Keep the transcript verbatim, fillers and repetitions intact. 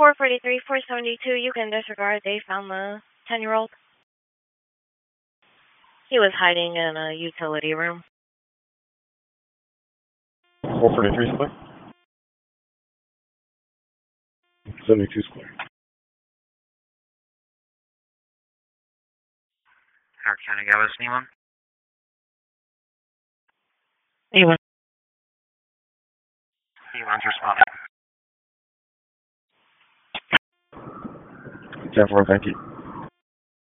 four forty-three, four seventy-two, you can disregard. They found the ten-year-old. He was hiding in a utility room. four forty-three square? seventy-two square. Howard County, Galvez, anyone? Anyone? Anyone's responding. ten four, thank you.